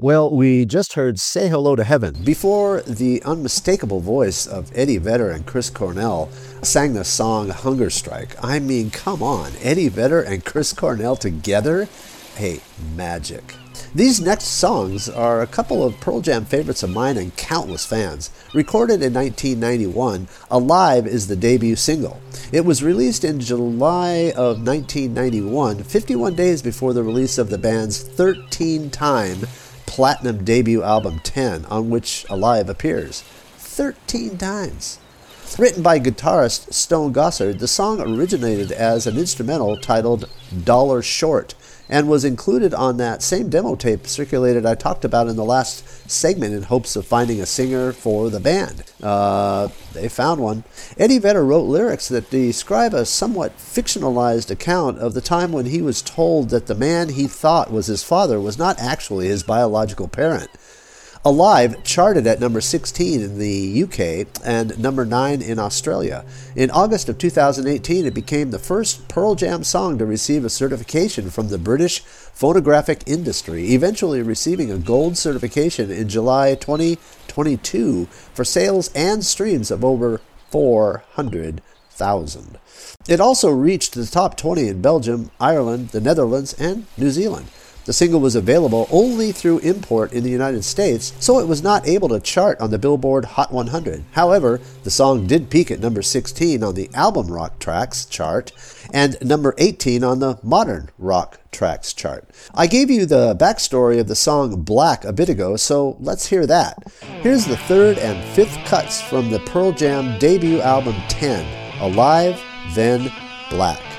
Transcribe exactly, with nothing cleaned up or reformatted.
Well, we just heard Say Hello to Heaven before the unmistakable voice of Eddie Vedder and Chris Cornell sang the song Hunger Strike. I mean, come on, Eddie Vedder and Chris Cornell together? Hey, magic. These next songs are a couple of Pearl Jam favorites of mine and countless fans. Recorded in nineteen ninety-one, Alive is the debut single. It was released in July of nineteen ninety-one, fifty-one days before the release of the band's thirteen-time platinum debut album ten, on which Alive appears. thirteen times. Written by guitarist Stone Gossard, the song originated as an instrumental titled Dollar Short and was included on that same demo tape circulated I talked about in the last segment in hopes of finding a singer for the band. Uh, they found one. Eddie Vedder wrote lyrics that describe a somewhat fictionalized account of the time when he was told that the man he thought was his father was not actually his biological parent. Alive charted at number sixteen in the U K and number nine in Australia. In August of two thousand eighteen, it became the first Pearl Jam song to receive a certification from the British phonographic industry, eventually receiving a gold certification in July twenty twenty-two for sales and streams of over four hundred thousand. It also reached the top twenty in Belgium, Ireland, the Netherlands, and New Zealand. The single was available only through import in the United States, so it was not able to chart on the Billboard Hot one hundred. However, the song did peak at number sixteen on the Album Rock Tracks chart and number eighteen on the Modern Rock Tracks chart. I gave you the backstory of the song Black a bit ago, so let's hear that. Here's the third and fifth cuts from the Pearl Jam debut album ten, Alive, Then Black.